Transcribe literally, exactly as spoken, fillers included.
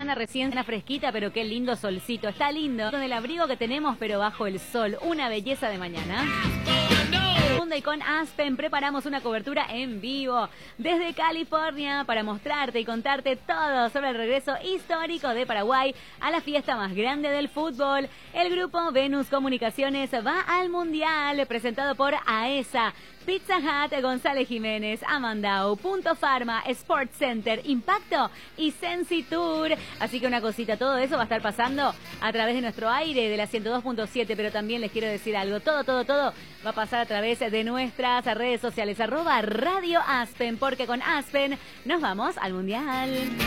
mañana recién una fresquita, pero qué lindo solcito. Está lindo con el abrigo que tenemos, pero bajo el sol. Una belleza de mañana. Y con Aspen preparamos una cobertura en vivo desde California para mostrarte y contarte todo sobre el regreso histórico de Paraguay a la fiesta más grande del fútbol. El grupo Venus Comunicaciones va al Mundial, presentado por AESA, Pizza Hut, González Jiménez, Amandau, Punto Pharma, Sports Center, Impacto y Sensi Tour. Así que una cosita, todo eso va a estar pasando a través de nuestro aire de la ciento dos punto siete, pero también les quiero decir algo, todo, todo, todo va a pasar a través de nuestras redes sociales, arroba Radio Aspen, porque con Aspen nos vamos al Mundial.